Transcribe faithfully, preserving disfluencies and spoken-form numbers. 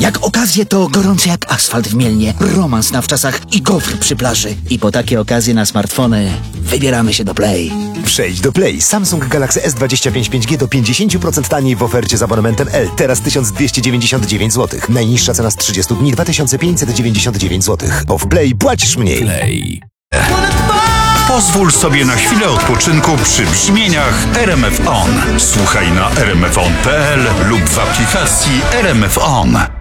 Jak okazje to gorący jak asfalt w Mielnie, romans na wczasach i gofr przy plaży. I po takie okazje na smartfony wybieramy się do Play. Przejdź do Play. Samsung Galaxy S dwadzieścia pięć pięć G do pięćdziesiąt procent taniej w ofercie z abonamentem L. Teraz tysiąc dwieście dziewięćdziesiąt dziewięć złotych. Najniższa cena z trzydziestu dni dwa tysiące pięćset dziewięćdziesiąt dziewięć złotych. Bo w Play płacisz mniej. Play. Pozwól sobie na chwilę odpoczynku przy brzmieniach R M F On. Słuchaj na r m f on kropka p l lub w aplikacji R M F On.